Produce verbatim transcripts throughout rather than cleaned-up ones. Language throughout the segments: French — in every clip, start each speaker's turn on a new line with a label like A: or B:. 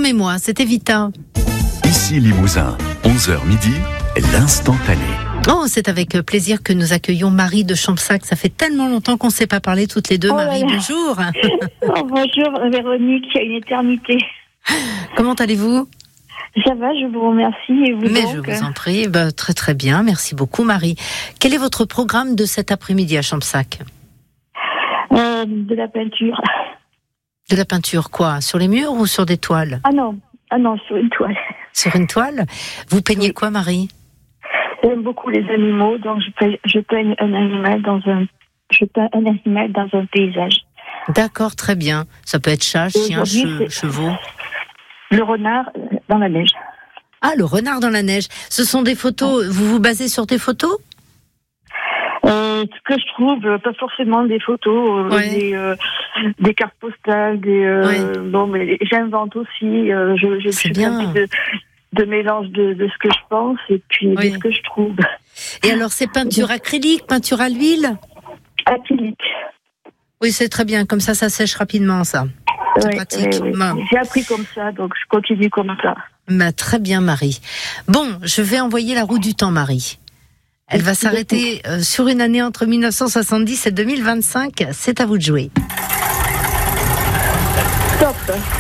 A: Promets-moi, c'était Vita.
B: Ici Limousin, onze heures midi, l'instantané.
A: Oh, c'est avec plaisir que nous accueillons Marie de Champsac. Ça fait tellement longtemps qu'on ne s'est pas parlé toutes les deux.
C: Oh
A: Marie,
C: là là.
A: bonjour.
C: Oh, bonjour Véronique, il y a une éternité.
A: Comment allez-vous ?
C: Ça va, je vous remercie. Et vous
A: Mais
C: donc
A: je vous en prie, bah, très très bien, merci beaucoup Marie. Quel est votre programme de cet après-midi à Champsac ?
C: euh, De la peinture.
A: De la peinture quoi ? Sur les murs ou sur des toiles ?
C: Ah non, ah non, sur une toile.
A: Sur une toile ? Vous peignez
C: Oui.
A: quoi Marie ?
C: J'aime beaucoup les animaux, donc je peigne, je peigne un animal dans un, je peins un animal dans un paysage.
A: D'accord, très bien. Ça peut être chat, chien,
C: Aujourd'hui,
A: che-
C: c'est-
A: chevaux.
C: Le renard euh, dans la neige.
A: Ah, le renard dans la neige. Ce sont des photos, vous vous basez sur des photos ?
C: Euh, ce que je trouve, euh, pas forcément des photos, euh,
A: Ouais.
C: des, euh, des cartes postales, des. Euh, Bon, mais j'invente aussi. Euh, je je,
A: C'est
C: je fais
A: bien.
C: un petit de, de mélange de, de ce que je pense et puis
A: Oui.
C: de ce que je trouve.
A: Et alors, c'est peinture acrylique, peinture à l'huile ?
C: Acrylique.
A: Oui, c'est très bien. Comme ça, ça sèche rapidement, ça. C'est
C: Ouais,
A: pratique.
C: ouais, ouais.
A: Bon.
C: J'ai appris comme ça, donc je continue comme ça.
A: Bah, très bien, Marie. Bon, je vais envoyer la roue du temps, Marie. Elle va s'arrêter euh, sur une année entre mille neuf cent soixante-dix et deux mille vingt-cinq. C'est à vous de jouer.
C: Top.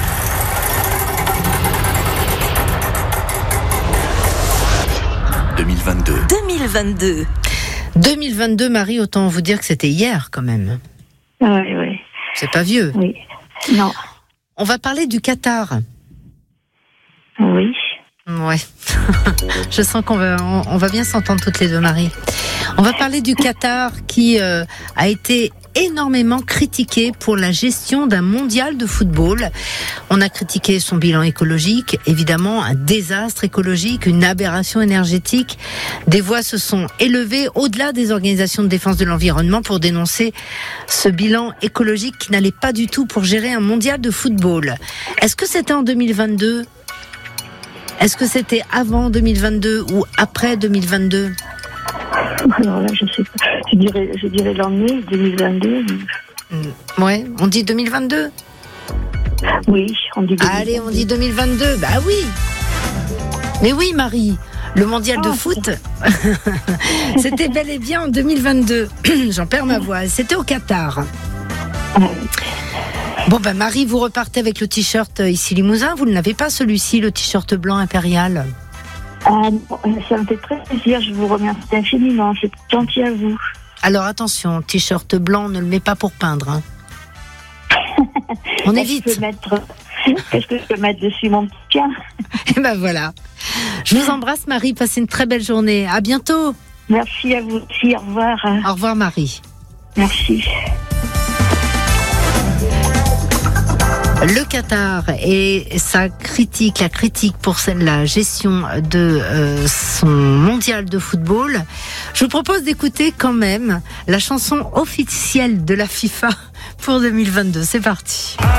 B: deux mille vingt-deux.
D: deux mille vingt-deux.
A: deux mille vingt-deux, Marie, autant vous dire que c'était hier, quand même.
C: Oui, oui,
A: C'est pas vieux.
C: oui. Non.
A: On va parler du Qatar.
C: Oui.
A: Ouais. Je sens qu'on va, on, on va bien s'entendre toutes les deux, Marie. On va parler du Qatar qui euh, a été énormément critiqué pour la gestion d'un mondial de football. On a critiqué son bilan écologique, évidemment un désastre écologique, une aberration énergétique. Des voix se sont élevées au-delà des organisations de défense de l'environnement pour dénoncer ce bilan écologique qui n'allait pas du tout pour gérer un mondial de football. Est-ce que c'était en deux mille vingt-deux ? Est-ce que c'était avant deux mille vingt-deux ou après deux mille vingt-deux ?
C: Alors là, je sais pas. Je dirais, je dirais l'année deux mille vingt-deux.
A: Ouais, on dit deux mille vingt-deux.
C: Oui, on dit. deux mille vingt-deux.
A: Allez, on dit deux mille vingt-deux. Bah oui. Mais oui, Marie, le mondial de
C: Oh,
A: foot, c'était bel et bien en deux mille vingt-deux. J'en perds ma voix. C'était au Qatar. Bon ben Marie, vous repartez avec le t-shirt ici Limousin. Vous ne l'avez pas celui-ci, le t-shirt blanc impérial.
C: Ah, ça me fait très plaisir. Je vous remercie infiniment. C'est gentil à vous.
A: Alors attention, t-shirt blanc, ne le mets pas pour peindre. Hein. On
C: Est-ce
A: évite.
C: que je peux mettre, est-ce que je peux mettre dessus mon petit chien?
A: Et ben voilà. Je vous embrasse Marie, passez une très belle journée. À bientôt.
C: Merci à vous aussi. Au revoir.
A: Au revoir Marie.
C: Merci.
A: Le Qatar et sa critique, la critique pour la gestion de euh, son mondial de football. Je vous propose d'écouter quand même la chanson officielle de la FIFA pour deux mille vingt-deux. C'est parti.